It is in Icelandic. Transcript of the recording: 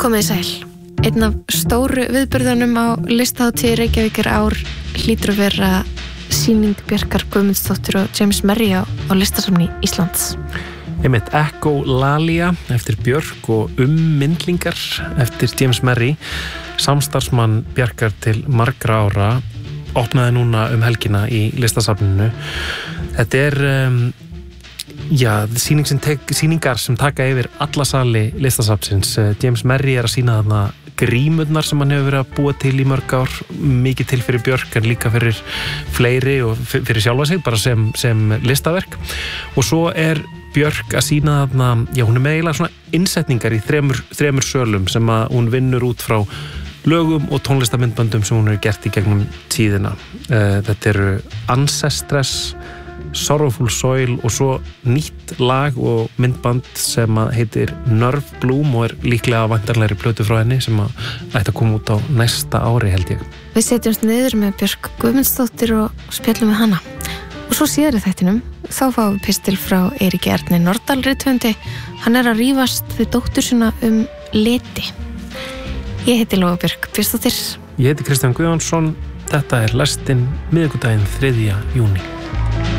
Komið sæl. Einn af stóru viðburðunum á Listahátíð Reykjavíkur ár hlýtur að vera sýning Bjarkar Guðmundsdóttur og James Merry á Listasafni Íslands. Einmitt Echolalia eftir Björk og myndlingar eftir James Merry, samstarfsmann Bjarkar til margra ára, opnaði núna helgina í Listasafninu. Þetta er sýningar sem taka yfir alla sali Listasafnsins. James Merry er að sýna þarna grímurnar sem hann hefur verið að búa til í mörg ár, mikið til fyrir Björk en líka fyrir fleiri og fyrir sjálfa sig, bara sem listaverk. Og svo er Björk að sýna þarna, hún er með eiginlega svona innsetningar í þremur sölum sem að hún vinnur út frá lögum og tónlistamyndböndum sem hún hefur gert í gegnum tíðina. Þetta eru Ancestors, Sorrowful Soil og svo nýtt lag og myndband sem heitir Nerve Bloom og er líklega væntanlegri plötu frá henni sem ætti að koma út á næsta ári, held ég. Við setjumst niður með Björk Guðmundsdóttur og spjallum við hana. Og svo síðar í þættinum þá fáum við pistil frá Eiríki Erni Nordal rithöfundi. Hann er að rífast við dóttur sína liti. Ég heiti Lóa Björk Björnsdóttir. Ég heiti Kristján Guðjónsson. Þetta er Lestin miðvikudaginn 3. júní.